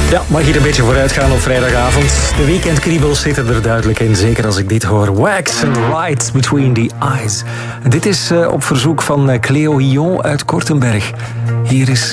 Ja, mag hier een beetje vooruit gaan op vrijdagavond. De weekendkriebels zitten er duidelijk in, zeker als ik dit hoor. Wax and Right Between the Eyes. Dit is op verzoek van Cleo Hion uit Kortenberg. Hier is